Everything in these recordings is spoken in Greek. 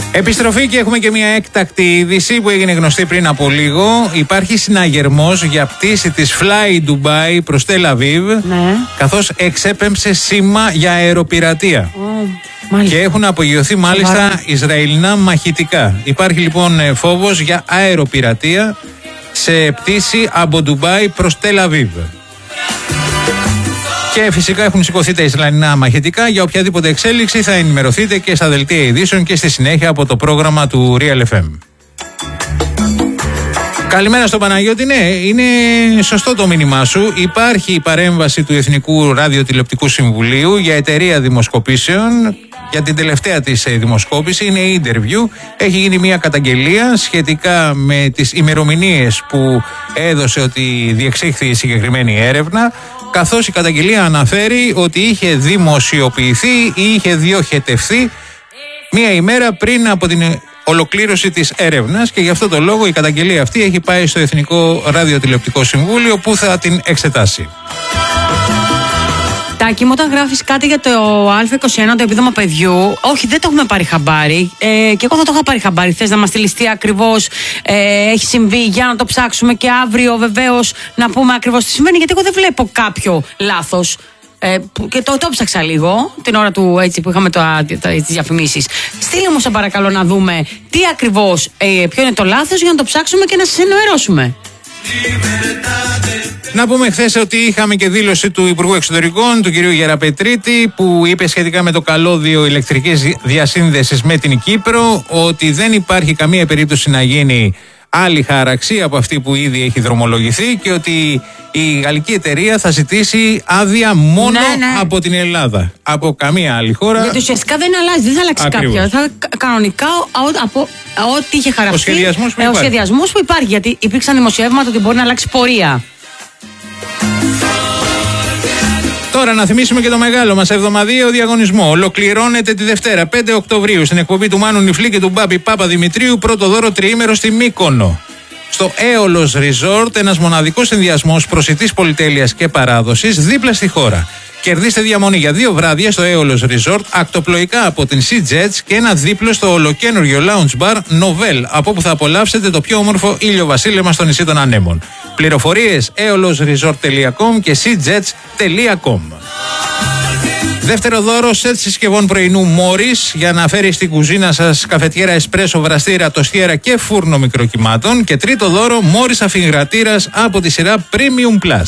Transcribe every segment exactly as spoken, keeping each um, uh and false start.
Επιστροφή και έχουμε και μια έκτακτη είδηση που έγινε γνωστή πριν από λίγο. Υπάρχει συναγερμός για πτήση της Fly Dubai προς Τελ Αβίβ, ναι. καθώς εξέπεμψε σήμα για αεροπειρατεία. Oh, και έχουν απογειωθεί μάλιστα Μάλιστα. Ισραηλινά μαχητικά. Υπάρχει λοιπόν φόβος για αεροπειρατεία σε πτήση από Ντουμπάι προς Τελ Αβίβ. Και φυσικά έχουν σηκωθεί τα Ισραηλινά μαχητικά. Για οποιαδήποτε εξέλιξη θα ενημερωθείτε και στα δελτία ειδήσεων και στη συνέχεια από το πρόγραμμα του Real εφ εμ. Καλημέρα στον Παναγιώτη. Ναι, είναι σωστό το μήνυμά σου. Υπάρχει η παρέμβαση του Εθνικού Ραδιοτηλεοπτικού Συμβουλίου για εταιρεία δημοσκοπήσεων. Για την τελευταία της δημοσκόπηση είναι interview. Έχει γίνει μια καταγγελία σχετικά με τις ημερομηνίες που έδωσε ότι διεξήχθη η συγκεκριμένη έρευνα, καθώς η καταγγελία αναφέρει ότι είχε δημοσιοποιηθεί ή είχε διοχετευθεί μία ημέρα πριν από την ολοκλήρωση της έρευνας, και γι' αυτό το λόγο η καταγγελία αυτή έχει πάει στο Εθνικό Ραδιοτηλεοπτικό Συμβούλιο που θα την εξετάσει. Τάκη, μου όταν γράφεις κάτι για το Α είκοσι ένα, το επίδομα παιδιού, όχι, δεν το έχουμε πάρει χαμπάρι. Ε, και εγώ θα το είχα πάρει χαμπάρι. Θες να μας στείλεις τι ακριβώς ε, έχει συμβεί για να το ψάξουμε και αύριο βεβαίως να πούμε ακριβώς τι συμβαίνει, γιατί εγώ δεν βλέπω κάποιο λάθος. Ε, και το, το ψάξα λίγο την ώρα του, έτσι, που είχαμε το, τις διαφημίσεις. Στείλε μου, σε παρακαλώ, να δούμε τι ακριβώς, ε, ποιο είναι το λάθος, για να το ψάξουμε και να σας ενημερώσουμε. Να πούμε χθες ότι είχαμε και δήλωση του Υπουργού Εξωτερικών, του κυρίου Γεραπετρίτη, που είπε σχετικά με το καλώδιο ηλεκτρικής διασύνδεσης με την Κύπρο ότι δεν υπάρχει καμία περίπτωση να γίνει άλλη χάραξη από αυτή που ήδη έχει δρομολογηθεί και ότι η γαλλική εταιρεία θα ζητήσει άδεια μόνο ναι, ναι. από την Ελλάδα. Από καμία άλλη χώρα. Γιατί ουσιαστικά δεν αλλάζει, δεν θα αλλάξει κάποια. Θα, κανονικά από ό,τι είχε χαρακτεί. Ο σχεδιασμός που, ε, ο σχεδιασμός που υπάρχει. Γιατί υπήρξαν δημοσιεύματα ότι μπορεί να αλλάξει πορεία. Τώρα να θυμίσουμε και το μεγάλο μας εβδομαδιαίο διαγωνισμό. Ολοκληρώνεται τη Δευτέρα, πέντε Οκτωβρίου, στην εκπομπή του Μάνου Νιφλή και του Μπάμπη Πάπα Δημητρίου, πρώτο δώρο τριήμερο στη Μύκονο. Στο Aeolos Resort, ένας μοναδικός συνδυασμός προσιτής πολυτέλειας και παράδοσης δίπλα στη χώρα. Κερδίστε διαμονή για δύο βράδια στο Aeolos Resort, ακτοπλοϊκά από την Sea Jets και ένα δίπλο στο ολοκένουργιο lounge bar Novel, από όπου θα απολαύσετε το πιο όμορφο ήλιο βασίλεμα στο νησί των Ανέμων. Πληροφορίες aeolos resort τελεία com και sea jets τελεία com. Δεύτερο δώρο, σετ συσκευών πρωινού Μόρις για να φέρει στην κουζίνα σας καφετιέρα εσπρέσο, βραστήρα, τοστιέρα και φούρνο μικροκυμάτων. Και τρίτο δώρο, Μόρις αφιγρατήρας από τη σειρά Premium Plus.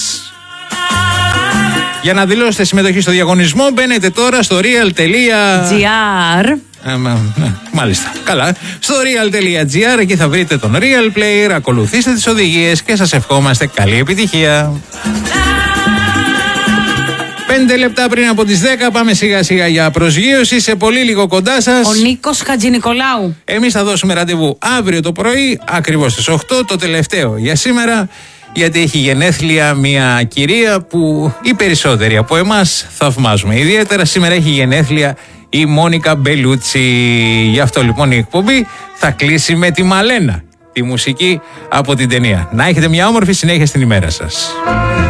Για να δηλώσετε συμμετοχή στο διαγωνισμό, μπαίνετε τώρα στο real.gr. Ε, ναι, μάλιστα. Καλά. Στο real.gr, εκεί θα βρείτε τον Real Player, ακολουθήστε τις οδηγίες και σας ευχόμαστε καλή επιτυχία. Πέντε λεπτά πριν από τις δέκα πάμε σιγά σιγά για προσγείωση. Σε πολύ λίγο κοντά σας ο Νίκος Χατζηνικολάου. Εμείς θα δώσουμε ραντεβού αύριο το πρωί, ακριβώς στις οκτώ, το τελευταίο για σήμερα, γιατί έχει γενέθλια μια κυρία που οι περισσότεροι από εμάς θαυμάζουμε. Ιδιαίτερα σήμερα έχει γενέθλια η Μόνικα Μπελούτσι. Γι' αυτό λοιπόν η εκπομπή θα κλείσει με τη Μαλένα, τη μουσική από την ταινία. Να έχετε μια όμορφη συνέχεια στην ημέρα σας.